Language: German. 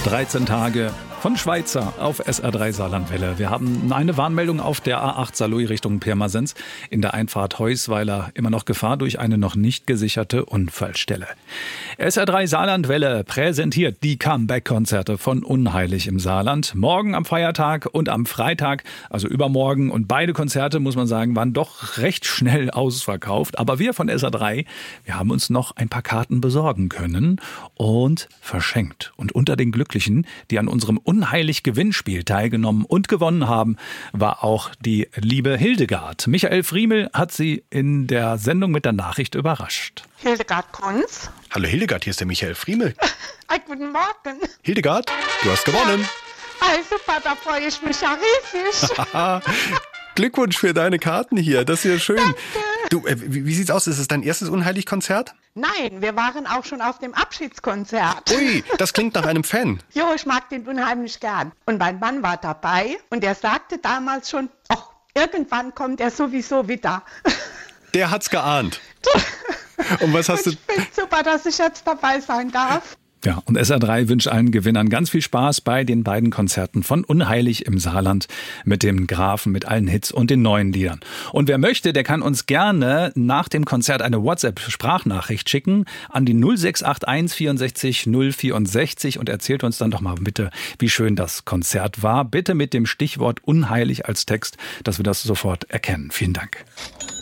13 Tage von Schweizer auf SR3 Saarlandwelle. Wir haben eine Warnmeldung auf der A8 Saarlouis Richtung Pirmasens. In der Einfahrt Heusweiler immer noch Gefahr durch eine noch nicht gesicherte Unfallstelle. SR3 Saarlandwelle präsentiert die Comeback-Konzerte von Unheilig im Saarland. Morgen am Feiertag und am Freitag, also übermorgen. Und beide Konzerte, muss man sagen, waren doch recht schnell ausverkauft. Aber wir von SR3, wir haben uns noch ein paar Karten besorgen können und verschenkt. Und unter den Glücklichen, die an unserem Unheilig-Gewinnspiel teilgenommen und gewonnen haben, war auch die liebe Hildegard. Michael Friemel hat sie in der Sendung mit der Nachricht überrascht. Hildegard Kunz. Hallo Hildegard, hier ist der Michael Friemel. Guten Morgen. Hildegard, du hast gewonnen. Super, da freue ich mich ja riesig. Glückwunsch für deine Karten hier, das ist ja schön. Danke. Du, wie sieht's aus? Ist es dein erstes Unheilig-Konzert? Nein, wir waren auch schon auf dem Abschiedskonzert. Ui, das klingt nach einem Fan. Jo, ich mag den unheimlich gern. Und mein Mann war dabei und er sagte damals schon, ach, irgendwann kommt er sowieso wieder. Der hat's geahnt. Und was hast du? Ich finde super, dass ich jetzt dabei sein darf. Ja, und SR3 wünscht allen Gewinnern ganz viel Spaß bei den beiden Konzerten von Unheilig im Saarland mit dem Grafen, mit allen Hits und den neuen Liedern. Und wer möchte, der kann uns gerne nach dem Konzert eine WhatsApp-Sprachnachricht schicken an die 0681 64 064 und erzählt uns dann doch mal bitte, wie schön das Konzert war. Bitte mit dem Stichwort Unheilig als Text, dass wir das sofort erkennen. Vielen Dank.